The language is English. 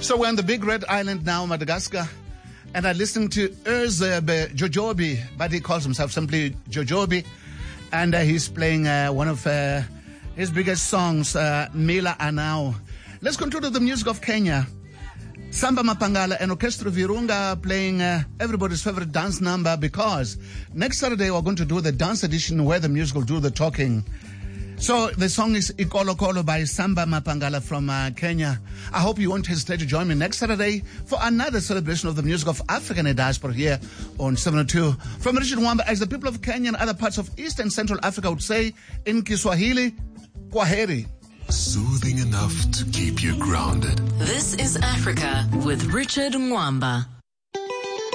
So we're on the big red island now, Madagascar, and I listened to Erzeb Jojobi, but he calls himself simply Jojobi, and he's playing one of his biggest songs, Mila Anao. Let's continue the music of Kenya. Samba Mapangala and Orchestra Virunga playing everybody's favorite dance number, because next Saturday we're going to do the dance edition where the music will do the talking. So the song is Ikolo Kolo by Samba Mapangala from Kenya. I hope you won't hesitate to join me next Saturday for another celebration of the music of African diaspora here on 702. From Richard Mwamba, as the people of Kenya and other parts of East and Central Africa would say in Kiswahili, Kwaheri. Soothing enough to keep you grounded. This is Africa with Richard Mwamba.